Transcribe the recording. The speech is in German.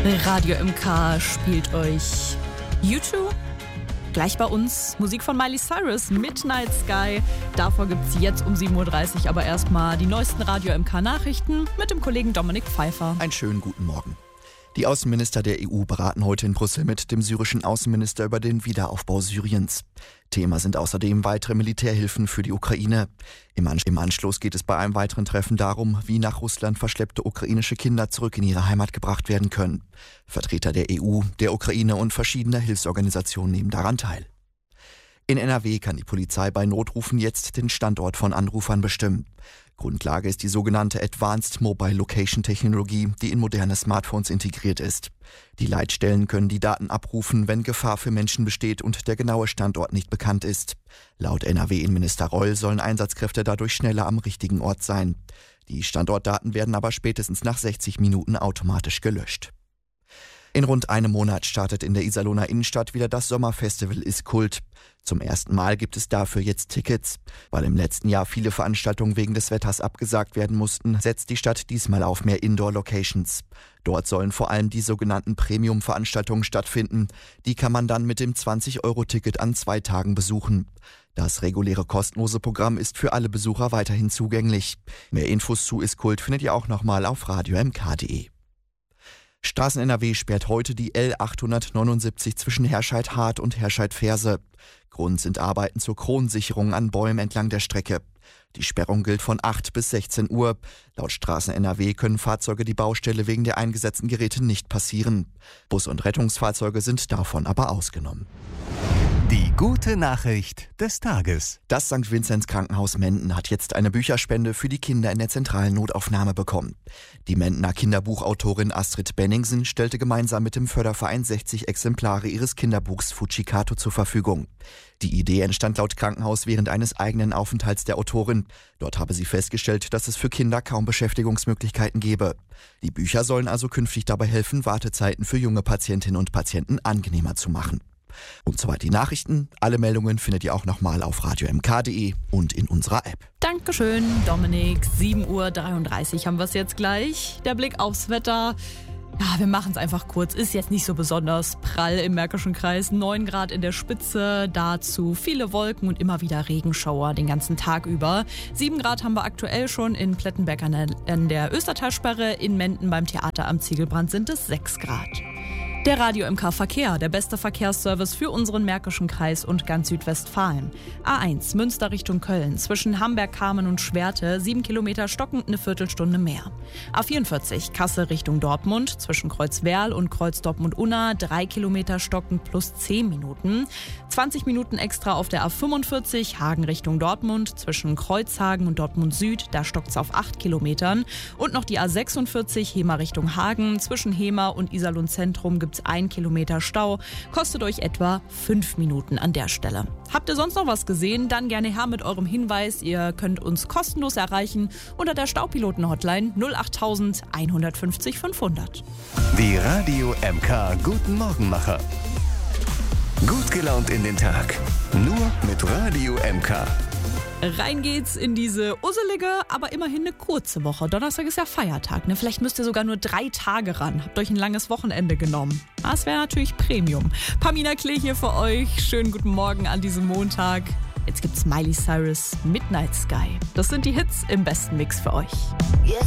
Radio MK spielt euch U2. Gleich bei uns Musik von Miley Cyrus, Midnight Sky. Davor gibt es jetzt um 7.30 Uhr aber erstmal die neuesten Radio MK Nachrichten mit dem Kollegen Dominik Pfeiffer. Einen schönen guten Morgen. Die Außenminister der EU beraten heute in Brüssel mit dem syrischen Außenminister über den Wiederaufbau Syriens. Thema sind außerdem weitere Militärhilfen für die Ukraine. Im Anschluss geht es bei einem weiteren Treffen darum, wie nach Russland verschleppte ukrainische Kinder zurück in ihre Heimat gebracht werden können. Vertreter der EU, der Ukraine und verschiedener Hilfsorganisationen nehmen daran teil. In NRW kann die Polizei bei Notrufen jetzt den Standort von Anrufern bestimmen. Grundlage ist die sogenannte Advanced Mobile Location Technologie, die in moderne Smartphones integriert ist. Die Leitstellen können die Daten abrufen, wenn Gefahr für Menschen besteht und der genaue Standort nicht bekannt ist. Laut NRW-Innenminister Reul sollen Einsatzkräfte dadurch schneller am richtigen Ort sein. Die Standortdaten werden aber spätestens nach 60 Minuten automatisch gelöscht. In rund einem Monat startet in der Iserlohner Innenstadt wieder das Sommerfestival Ist Kult. Zum ersten Mal gibt es dafür jetzt Tickets. Weil im letzten Jahr viele Veranstaltungen wegen des Wetters abgesagt werden mussten, setzt die Stadt diesmal auf mehr Indoor-Locations. Dort sollen vor allem die sogenannten Premium-Veranstaltungen stattfinden. Die kann man dann mit dem 20-Euro-Ticket an 2 Tagen besuchen. Das reguläre kostenlose Programm ist für alle Besucher weiterhin zugänglich. Mehr Infos zu Ist Kult findet ihr auch nochmal auf radiomk.de. Straßen NRW sperrt heute die L879 zwischen Herscheid-Hart und Herscheid-Ferse. Grund sind Arbeiten zur Kronensicherung an Bäumen entlang der Strecke. Die Sperrung gilt von 8 bis 16 Uhr. Laut Straßen NRW können Fahrzeuge die Baustelle wegen der eingesetzten Geräte nicht passieren. Bus- und Rettungsfahrzeuge sind davon aber ausgenommen. Die gute Nachricht des Tages. Das St. Vinzenz Krankenhaus Menden hat jetzt eine Bücherspende für die Kinder in der zentralen Notaufnahme bekommen. Die Mendener Kinderbuchautorin Astrid Benningsen stellte gemeinsam mit dem Förderverein 60 Exemplare ihres Kinderbuchs Fujikato zur Verfügung. Die Idee entstand laut Krankenhaus während eines eigenen Aufenthalts der Autorin. Dort habe sie festgestellt, dass es für Kinder kaum Beschäftigungsmöglichkeiten gebe. Die Bücher sollen also künftig dabei helfen, Wartezeiten für junge Patientinnen und Patienten angenehmer zu machen. Und soweit die Nachrichten. Alle Meldungen findet ihr auch nochmal auf radiomk.de und in unserer App. Dankeschön, Dominik. 7.33 Uhr haben wir es jetzt gleich. Der Blick aufs Wetter. Ja, wir machen es einfach kurz. Ist jetzt nicht so besonders prall im Märkischen Kreis. 9 Grad in der Spitze, dazu viele Wolken und immer wieder Regenschauer den ganzen Tag über. 7 Grad haben wir aktuell schon in Plettenberg an der Östertalsperre. In Menden beim Theater am Ziegelbrand sind es 6 Grad. Der Radio MK Verkehr, der beste Verkehrsservice für unseren Märkischen Kreis und ganz Südwestfalen. A1 Münster Richtung Köln, zwischen Hamberg, Kamen und Schwerte, 7 Kilometer stockend, eine Viertelstunde mehr. A44 Kassel Richtung Dortmund, zwischen Kreuzwerl und Kreuz Dortmund-Unna, 3 Kilometer stockend plus 10 Minuten. 20 Minuten extra auf der A45 Hagen Richtung Dortmund, zwischen Kreuzhagen und Dortmund Süd, da stockt es auf 8 Kilometern. Und noch die A46 Hemer Richtung Hagen, zwischen Hemer und Iserlohn Zentrum gibt 1 Kilometer Stau, kostet euch etwa 5 Minuten an der Stelle. Habt ihr sonst noch was gesehen? Dann gerne her mit eurem Hinweis. Ihr könnt uns kostenlos erreichen unter der Staupiloten-Hotline 08000 150 500. Die Radio MK Guten Morgenmacher. Gut gelaunt in den Tag. Nur mit Radio MK. Rein geht's in diese usselige, aber immerhin eine kurze Woche. Donnerstag ist ja Feiertag, ne? Vielleicht müsst ihr sogar nur 3 Tage ran. Habt euch ein langes Wochenende genommen. Das wäre natürlich Premium. Pamina Klee hier für euch. Schönen guten Morgen an diesem Montag. Jetzt gibt's Miley Cyrus, Midnight Sky. Das sind die Hits im besten Mix für euch.